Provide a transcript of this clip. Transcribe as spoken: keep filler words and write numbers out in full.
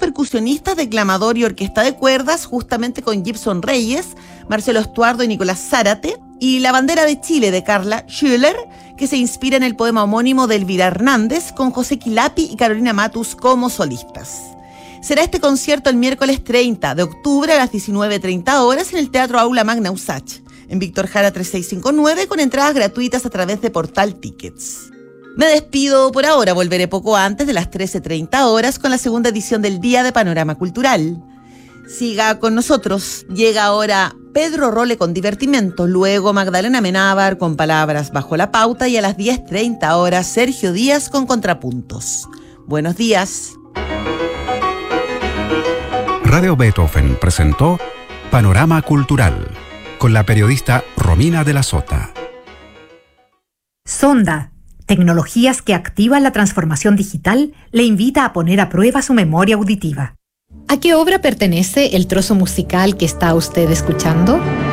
percusionistas, declamador y orquesta de cuerdas, justamente con Gibson Reyes, Marcelo Estuardo y Nicolás Zárate, y La bandera de Chile de Carla Schüller, que se inspira en el poema homónimo de Elvira Hernández, con José Quilapi y Carolina Matus como solistas. Será este concierto el miércoles treinta de octubre a las diecinueve treinta horas en el Teatro Aula Magna Usach, en Víctor Jara treinta y seis cincuenta y nueve, con entradas gratuitas a través de Portal Tickets. Me despido por ahora, volveré poco antes de las trece treinta horas con la segunda edición del Día de Panorama Cultural. Siga con nosotros. Llega ahora Pedro Role con Divertimento, luego Magdalena Menábar con Palabras bajo la pauta y a las diez treinta horas Sergio Díaz con Contrapuntos. Buenos días. Radio Beethoven presentó Panorama Cultural con la periodista Romina de la Sota. Sonda, tecnologías que activan la transformación digital, le invita a poner a prueba su memoria auditiva. ¿A qué obra pertenece el trozo musical que está usted escuchando?